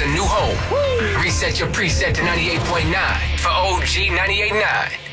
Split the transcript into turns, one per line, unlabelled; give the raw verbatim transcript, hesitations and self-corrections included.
a new home. Woo! Reset your preset to ninety-eight point nine for O G ninety-eight point nine.